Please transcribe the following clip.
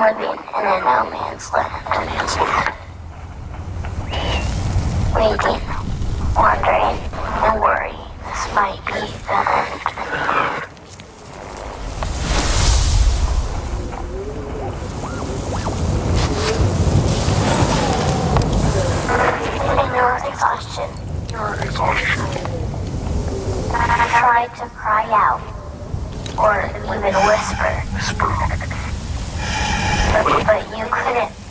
living in a no man's land. Waiting, wondering, and worry this might be the end. In your exhaustion. I tried to cry out, or even whisper. But you couldn't.